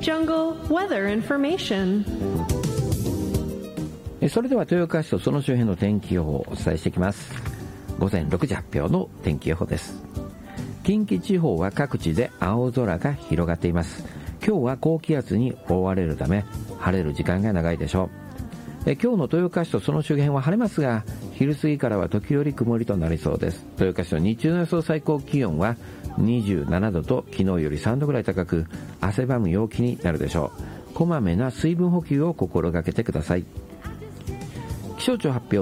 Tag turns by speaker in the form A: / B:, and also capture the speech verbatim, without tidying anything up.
A: Jungle Weather Information。
B: それでは豊岡市とその周辺の天気予報をお伝えしていきます。ごぜんろくじ発表の天気予報です。近畿地方は各地で青空が広がっています。今日は高気圧に覆われるため晴れる時間が長いでしょう。え今日の豊岡市とその周辺は晴れますが、昼過ぎからは時折曇りとなりそうです。豊岡市の日中の予想最高気温はにじゅうななどと昨日よりさんどぐらい高く、汗ばむ陽気になるでしょう。こまめな水分補給を心がけてください。気象庁発表